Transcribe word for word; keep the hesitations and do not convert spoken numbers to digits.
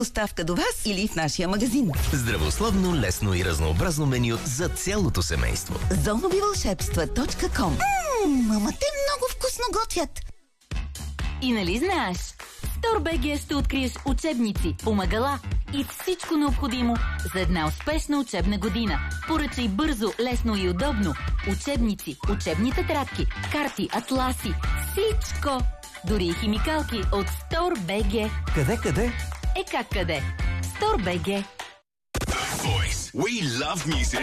Доставка до вас или в нашия магазин. Здравословно, лесно и разнообразно меню за цялото семейство. зоновивълшебства точка ком. Мама, те много вкусно готвят. И нали знаеш? В StoreBG ще откриеш учебници, помагала и всичко необходимо за една успешна учебна година. Поръчай бързо, лесно и удобно. Учебници, учебни тетрадки, карти, атласи, всичко! Дори и химикалки от StoreBG. Къде, къде? Е как къде? StoreBG. Voice. We love music.